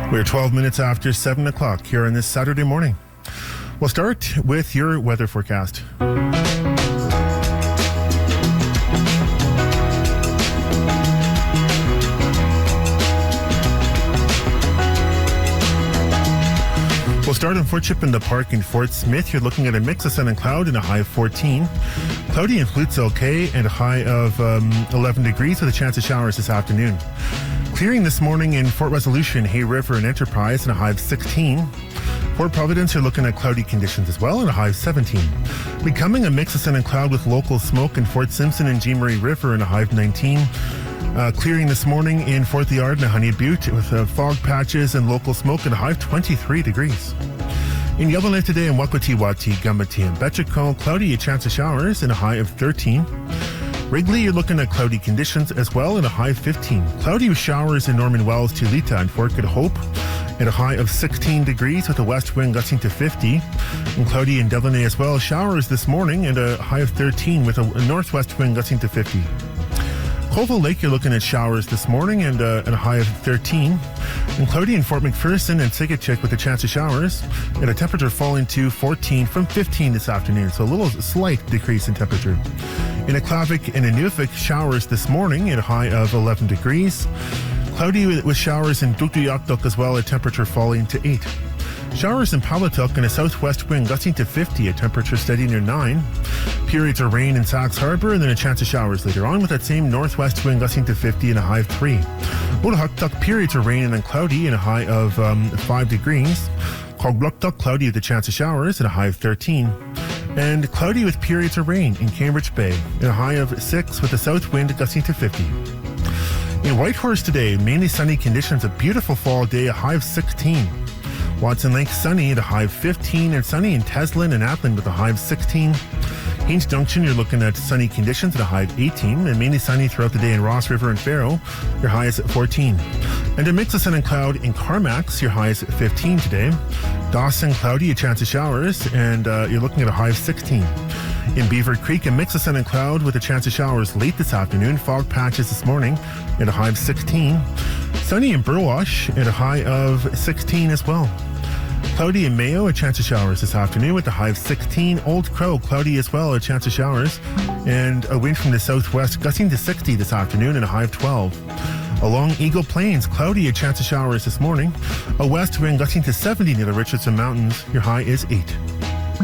We're 12 minutes after 7 o'clock here on this Saturday morning. We'll start with your weather forecast. We'll start on Fort Chip in the Park in Fort Smith. You're looking at a mix of sun and cloud and a high of 14. Cloudy in Flutes okay and a high of 11 degrees with a chance of showers this afternoon. Clearing this morning in Fort Resolution, Hay River and Enterprise and a high of 16. Fort Providence, you're looking at cloudy conditions as well and a high of 17. Becoming a mix of sun and cloud with local smoke in Fort Simpson and Jean Marie River and a high of 19. Clearing this morning in Fort Liard and a Honey Butte with fog patches and local smoke and a high of 23 degrees. In Yellowknife today in Wakwati, Gumati and Betchico, cloudy, a chance of showers and a high of 13. Wrigley, you're looking at cloudy conditions as well and a high of 15. Cloudy with showers in Norman Wells, Tulita and Fort Good Hope and a high of 16 degrees with a west wind gusting to 50. And cloudy in Delaunay as well. Showers this morning and a high of 13 with a northwest wind gusting to 50. Colville Lake, you're looking at showers this morning and a high of 13. And cloudy in Fort McPherson and Sigachik with a chance of showers and a temperature falling to 14 from 15 this afternoon. So a little slight decrease in temperature. In Aklavik and Inuvik, showers this morning at a high of 11 degrees. Cloudy with showers in Dukduyakduk as well, a temperature falling to 8. Showers in Pawatuck and a southwest wind gusting to 50, a temperature steady near 9. Periods of rain in Sax Harbor and then a chance of showers later on with that same northwest wind gusting to 50 and a high of 3. Otahucktuck, periods of rain and then cloudy and a high of 5 degrees. Cogblucktuck, cloudy with a chance of showers and a high of 13. And cloudy with periods of rain in Cambridge Bay and a high of 6 with a south wind gusting to 50. In Whitehorse today, mainly sunny conditions, a beautiful fall day, a high of 16. Watson Lake sunny at a high of 15 and sunny in Teslin and Atlan with a high of 16. Haines Junction, you're looking at sunny conditions at a high of 18 and mainly sunny throughout the day in Ross River and Faro. Your high is at 14. And a mix of sun and cloud in Carmacks, your high is at 15 today. Dawson, cloudy, a chance of showers, and you're looking at a high of 16. In Beaver Creek, a mix of sun and cloud with a chance of showers late this afternoon. Fog patches this morning at a high of 16. Sunny in Burwash at a high of 16 as well. Cloudy in Mayo, a chance of showers this afternoon with a high of 16. Old Crow, cloudy as well, a chance of showers. And a wind from the southwest gusting to 60 this afternoon and a high of 12. Along Eagle Plains, cloudy, a chance of showers this morning. A west wind gusting to 70 near the Richardson Mountains. Your high is 8.